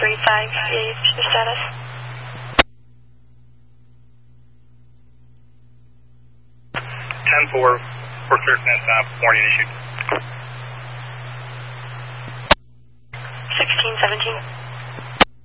your status. 10-4, for certain warning issued. 1617.